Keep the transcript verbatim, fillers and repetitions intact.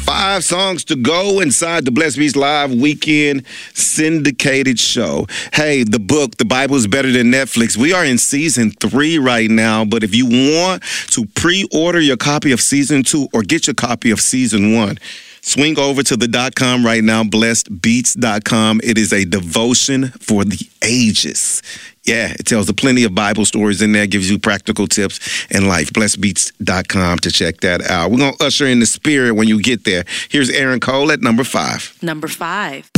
Five songs to go inside the Blessed Beats Live Weekend syndicated show. Hey, the book, The Bible is Better Than Netflix. We are in season three right now, but if you want to pre-order your copy of season two or get your copy of season one, swing over to the dot com right now, blessed beats dot com. It is a devotion for the ages. Yeah, it tells you plenty of Bible stories in there, gives you practical tips in life. blessed beats dot com to check that out. We're going to usher in the spirit when you get there. Here's Aaron Cole at number five. Number five.